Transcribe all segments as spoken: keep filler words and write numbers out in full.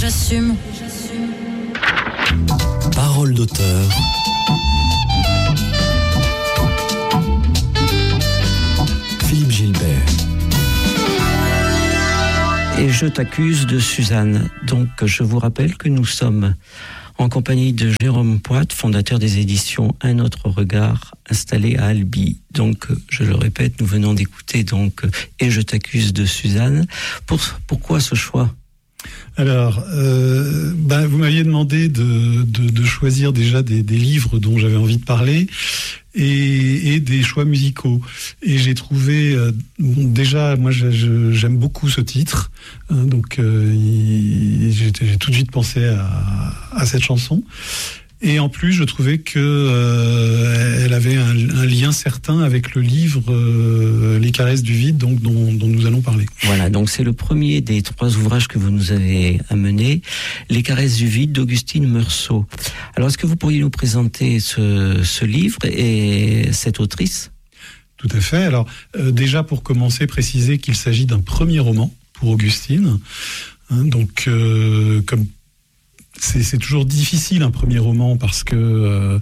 j'assume. Parole d'auteur. Philippe Gilbert. Et je t'accuse de Suzanne. Donc je vous rappelle que nous sommes en compagnie de Jérôme Poit, fondateur des éditions Un autre regard, installé à Albi. Donc je le répète, nous venons d'écouter donc Et je t'accuse de Suzanne. Pour, pourquoi ce choix ? Alors, euh, ben, vous m'aviez demandé de, de, de choisir déjà des, des livres dont j'avais envie de parler et, et des choix musicaux. Et j'ai trouvé, euh, bon, déjà, moi je, je, j'aime beaucoup ce titre, hein, donc euh, il, j'ai, j'ai tout de suite pensé à, à cette chanson. Et en plus, je trouvais que euh, elle avait un, un lien certain avec le livre euh, Les caresses du vide, donc dont, dont nous allons parler. Voilà, donc c'est le premier des trois ouvrages que vous nous avez amenés, Les caresses du vide d'Augustine Meursault. Alors, est-ce que vous pourriez nous présenter ce, ce livre et cette autrice ? Tout à fait. Alors, euh, déjà pour commencer, préciser qu'il s'agit d'un premier roman pour Augustine. Hein, donc, euh, comme C'est, c'est toujours difficile un premier roman parce que euh,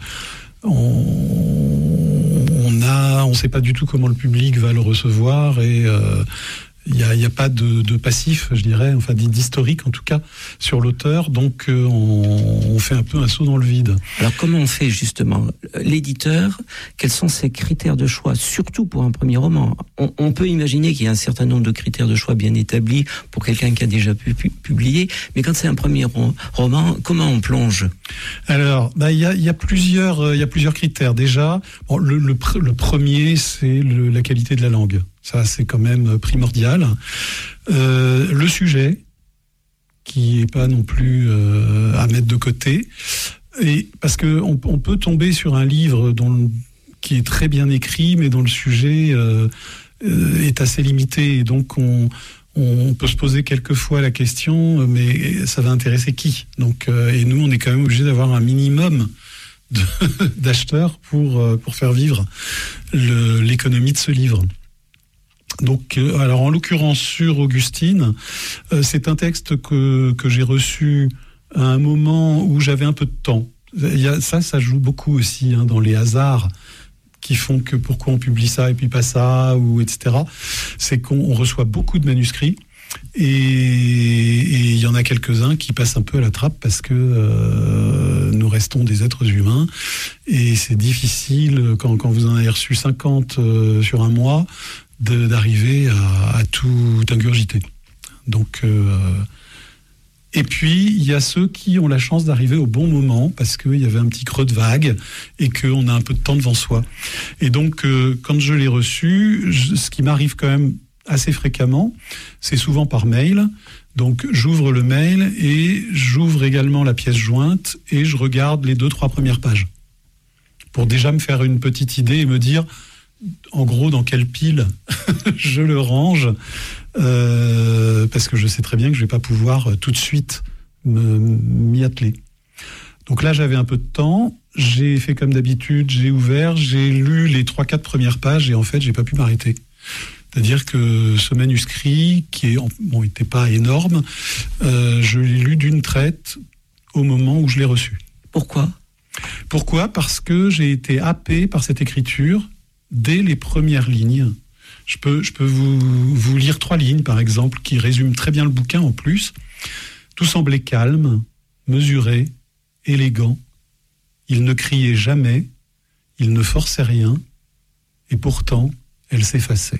on, on a, on sait pas du tout comment le public va le recevoir et euh, il y a, y a pas de, de passif, je dirais, enfin d'historique en tout cas sur l'auteur, donc euh, on, on fait un peu un saut dans le vide. Alors comment on fait justement l'éditeur ? Quels sont ses critères de choix, surtout pour un premier roman ? on, on peut imaginer qu'il y a un certain nombre de critères de choix bien établis pour quelqu'un qui a déjà pu, pu publier, mais quand c'est un premier ro- roman, comment on plonge ? Alors, bah il y a, y a plusieurs, il y a plusieurs critères. Déjà, bon, le, le, le premier, c'est le, la qualité de la langue. Ça, c'est quand même primordial. Euh, le sujet, qui est pas non plus euh, à mettre de côté, et parce que on, on peut tomber sur un livre dont, qui est très bien écrit, mais dont le sujet euh, euh, est assez limité, et donc on on peut se poser quelquefois la question, mais ça va intéresser qui ? Donc, euh, et nous, on est quand même obligé d'avoir un minimum de, d'acheteurs pour pour faire vivre le, l'économie de ce livre. Donc, euh, alors en l'occurrence sur Augustine, euh, c'est un texte que que j'ai reçu à un moment où j'avais un peu de temps. Il y a, ça, ça joue beaucoup aussi hein, dans les hasards qui font que pourquoi on publie ça et puis pas ça, ou et cetera. C'est qu'on on reçoit beaucoup de manuscrits et il y en a quelques-uns qui passent un peu à la trappe parce que euh, nous restons des êtres humains et c'est difficile quand, quand vous en avez reçu cinquante euh, sur un mois de, d'arriver à, à tout ingurgiter. Donc euh, et puis, il y a ceux qui ont la chance d'arriver au bon moment parce qu'il y avait un petit creux de vague et qu'on a un peu de temps devant soi. Et donc, euh, quand je l'ai reçu, je, ce qui m'arrive quand même assez fréquemment, c'est souvent par mail. Donc, j'ouvre le mail et j'ouvre également la pièce jointe et je regarde les deux, trois premières pages pour déjà me faire une petite idée et me dire, en gros, dans quelle pile je le range. Euh, parce que je sais très bien que je vais pas pouvoir euh, tout de suite me, m'y atteler. Donc là, j'avais un peu de temps, j'ai fait comme d'habitude, j'ai ouvert, j'ai lu les trois, quatre premières pages et en fait, j'ai pas pu m'arrêter. C'est-à-dire que ce manuscrit, qui est, bon, était pas énorme, euh, je l'ai lu d'une traite au moment où je l'ai reçu. Pourquoi ? Pourquoi ? Parce que j'ai été happé par cette écriture dès les premières lignes. Je peux, je peux vous, vous lire trois lignes, par exemple, qui résument très bien le bouquin en plus. Tout semblait calme, mesuré, élégant. Il ne criait jamais, il ne forçait rien, et pourtant, elle s'effaçait.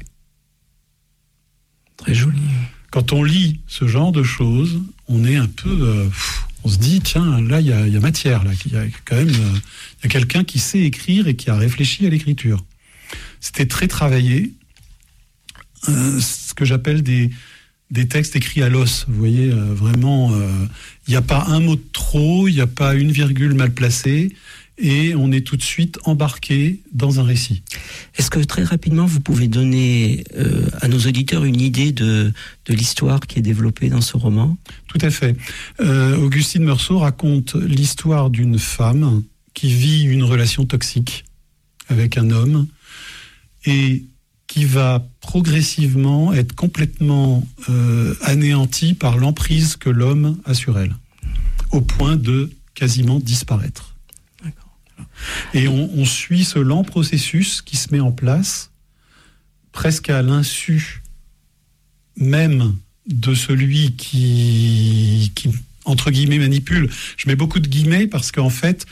Très joli. Quand on lit ce genre de choses, on est un peu... Euh, on se dit, tiens, là, il y a, y a matière, là. Il y a quand même euh, y a quelqu'un qui sait écrire et qui a réfléchi à l'écriture. C'était très travaillé. Euh, ce que j'appelle des, des textes écrits à l'os. Vous voyez, euh, vraiment, il euh, n'y a pas un mot de trop, il n'y a pas une virgule mal placée, et on est tout de suite embarqué dans un récit. Est-ce que très rapidement, vous pouvez donner euh, à nos auditeurs une idée de, de l'histoire qui est développée dans ce roman ? Tout à fait. Euh, Augustine Meursault raconte l'histoire d'une femme qui vit une relation toxique avec un homme, et qui va progressivement être complètement euh, anéantie par l'emprise que l'homme a sur elle, au point de quasiment disparaître. D'accord. Et on, on suit ce lent processus qui se met en place presque à l'insu même de celui qui, qui entre guillemets, manipule. Je mets beaucoup de guillemets parce qu'en fait,